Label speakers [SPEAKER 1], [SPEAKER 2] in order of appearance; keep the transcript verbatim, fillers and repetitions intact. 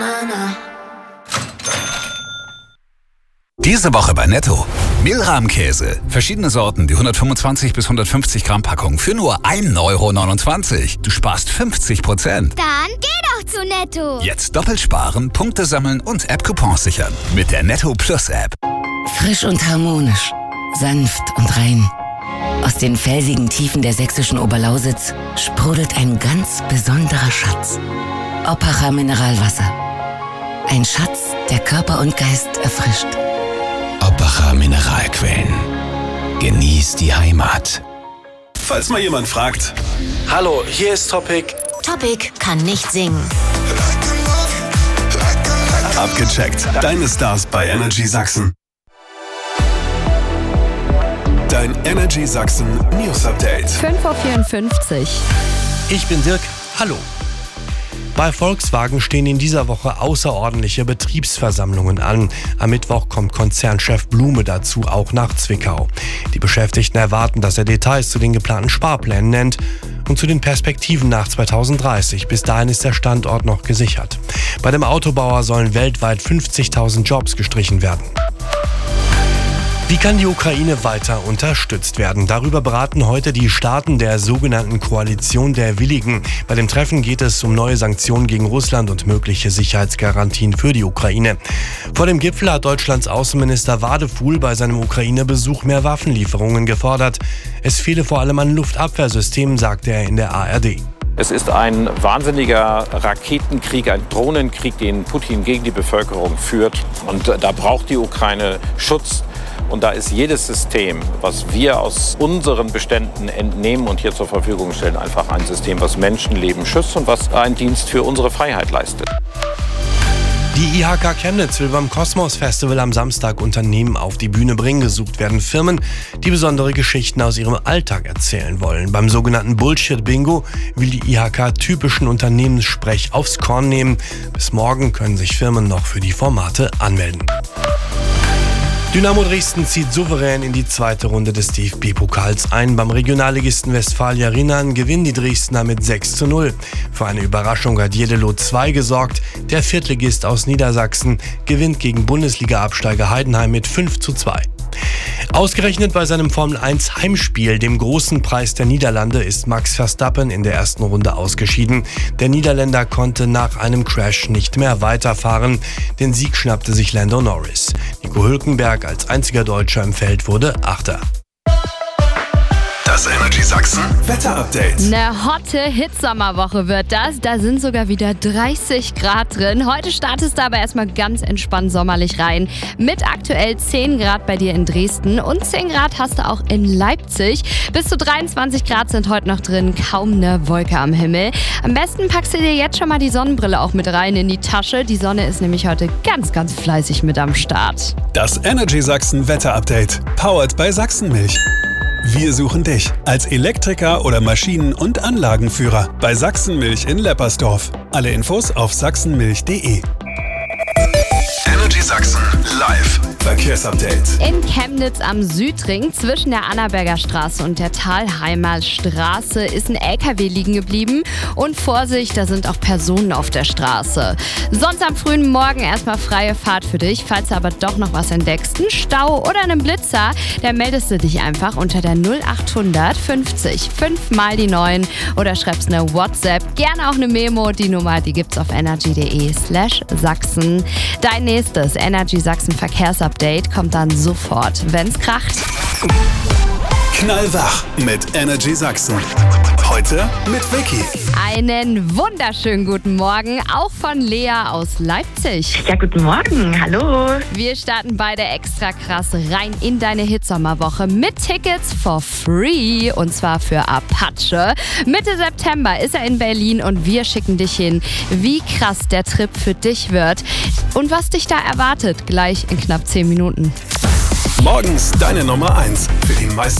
[SPEAKER 1] Diese Woche bei Netto. Milram-Käse. Verschiedene Sorten, die hundertfünfundzwanzig bis hundertfünfzig Gramm Packung für nur ein Euro neunundzwanzig. Du sparst fünfzig Prozent.
[SPEAKER 2] Dann geh doch zu Netto.
[SPEAKER 1] Jetzt doppelt sparen, Punkte sammeln und App-Coupons sichern. Mit der Netto Plus App.
[SPEAKER 3] Frisch und harmonisch. Sanft und rein. Aus den felsigen Tiefen der sächsischen Oberlausitz sprudelt ein ganz besonderer Schatz. Oppacher Mineralwasser. Ein Schatz, der Körper und Geist erfrischt.
[SPEAKER 4] Oppacher Mineralquellen. Genieß die Heimat.
[SPEAKER 5] Falls mal jemand fragt.
[SPEAKER 6] Hallo, hier ist Topic.
[SPEAKER 7] Topic kann nicht singen.
[SPEAKER 5] Abgecheckt. Deine Stars bei Energy Sachsen. Dein Energy Sachsen News Update.
[SPEAKER 8] fünf Uhr vierundfünfzig.
[SPEAKER 9] Ich bin Dirk. Hallo. Bei Volkswagen stehen in dieser Woche außerordentliche Betriebsversammlungen an. Am Mittwoch kommt Konzernchef Blume dazu, auch nach Zwickau. Die Beschäftigten erwarten, dass er Details zu den geplanten Sparplänen nennt und zu den Perspektiven nach zweitausenddreißig. Bis dahin ist der Standort noch gesichert. Bei dem Autobauer sollen weltweit fünfzigtausend Jobs gestrichen werden. Wie kann die Ukraine weiter unterstützt werden? Darüber beraten heute die Staaten der sogenannten Koalition der Willigen. Bei dem Treffen geht es um neue Sanktionen gegen Russland und mögliche Sicherheitsgarantien für die Ukraine. Vor dem Gipfel hat Deutschlands Außenminister Wadefuhl bei seinem Ukraine-Besuch mehr Waffenlieferungen gefordert. Es fehle vor allem an Luftabwehrsystemen, sagte er in der A R D.
[SPEAKER 10] Es ist ein wahnsinniger Raketenkrieg, ein Drohnenkrieg, den Putin gegen die Bevölkerung führt. Und da braucht die Ukraine Schutz. Und da ist jedes System, was wir aus unseren Beständen entnehmen und hier zur Verfügung stellen, einfach ein System, was Menschenleben schützt und was einen Dienst für unsere Freiheit leistet.
[SPEAKER 9] Die I H K Chemnitz will beim Kosmos Festival am Samstag Unternehmen auf die Bühne bringen. Gesucht werden Firmen, die besondere Geschichten aus ihrem Alltag erzählen wollen. Beim sogenannten Bullshit-Bingo will die I H K typischen Unternehmenssprech aufs Korn nehmen. Bis morgen können sich Firmen noch für die Formate anmelden. Dynamo Dresden zieht souverän in die zweite Runde des D F B-Pokals ein. Beim Regionalligisten Westfalia Rinnan gewinnen die Dresdner mit sechs zu null. Für eine Überraschung hat Jeddelo zwei gesorgt. Der Viertligist aus Niedersachsen gewinnt gegen Bundesliga-Absteiger Heidenheim mit fünf zu zwei. Ausgerechnet bei seinem Formel eins Heimspiel, dem großen Preis der Niederlande, ist Max Verstappen in der ersten Runde ausgeschieden. Der Niederländer konnte nach einem Crash nicht mehr weiterfahren. Den Sieg schnappte sich Lando Norris. Nico Hülkenberg als einziger Deutscher im Feld wurde Achter.
[SPEAKER 5] Das Energy Sachsen Wetter-Update.
[SPEAKER 8] Eine hotte Hitsommerwoche wird das. Da sind sogar wieder dreißig Grad drin. Heute startest du aber erstmal ganz entspannt sommerlich rein. Mit aktuell zehn Grad bei dir in Dresden und zehn Grad hast du auch in Leipzig. Bis zu dreiundzwanzig Grad sind heute noch drin. Kaum eine Wolke am Himmel. Am besten packst du dir jetzt schon mal die Sonnenbrille auch mit rein in die Tasche. Die Sonne ist nämlich heute ganz, ganz fleißig mit am Start.
[SPEAKER 5] Das Energy Sachsen Wetter-Update. Powered bei Sachsenmilch. Wir suchen dich als Elektriker oder Maschinen- und Anlagenführer bei Sachsenmilch in Leppersdorf. Alle Infos auf sachsenmilch punkt de. Energy Sachsen live Verkehrsupdate.
[SPEAKER 8] In Chemnitz am Südring zwischen der Annaberger Straße und der Thalheimer Straße ist ein L K W liegen geblieben. Und Vorsicht, da sind auch Personen auf der Straße. Sonst am frühen Morgen erstmal freie Fahrt für dich. Falls du aber doch noch was entdeckst, einen Stau oder einen Blitzer, dann meldest du dich einfach unter der null achthundert fünfzig fünf mal die neun oder schreibst eine WhatsApp, gerne auch eine Memo. Die Nummer, die gibt's auf energy punkt de slash Sachsen. Dein nächstes Energy Sachsen Verkehrsupdate kommt dann sofort, wenn's kracht.
[SPEAKER 5] Knallwach mit Energy Sachsen. Heute mit Vicky.
[SPEAKER 8] Einen wunderschönen guten Morgen, auch von Lea aus Leipzig.
[SPEAKER 11] Ja, guten Morgen, hallo.
[SPEAKER 8] Wir starten beide extra krass rein in deine Hitsommerwoche mit Tickets for free und zwar für Apache. Mitte September ist er in Berlin und wir schicken dich hin, wie krass der Trip für dich wird und was dich da erwartet, gleich in knapp zehn Minuten.
[SPEAKER 5] Morgens deine Nummer eins für die meisten